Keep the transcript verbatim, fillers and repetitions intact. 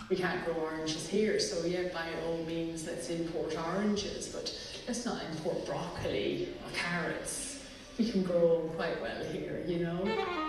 we can't grow oranges here, so yeah, by all means, let's import oranges, but let's not import broccoli or carrots. We can grow quite well here, you know.